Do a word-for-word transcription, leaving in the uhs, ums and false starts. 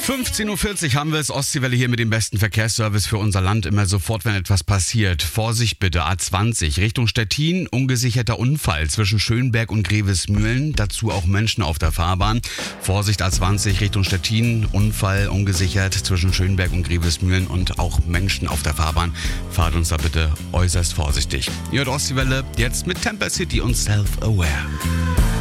fünfzehn Uhr vierzig haben wir es, Ostseewelle hier mit dem besten Verkehrsservice für unser Land. Immer sofort, wenn etwas passiert. Vorsicht bitte, A zwanzig Richtung Stettin, ungesicherter Unfall zwischen Schönberg und Grevesmühlen. Dazu auch Menschen auf der Fahrbahn. Vorsicht, A zwanzig Richtung Stettin, Unfall ungesichert zwischen Schönberg und Grevesmühlen und auch Menschen auf der Fahrbahn. Fahrt uns da bitte äußerst vorsichtig. Ihr hört Ostseewelle jetzt mit Temper City und Self-Aware.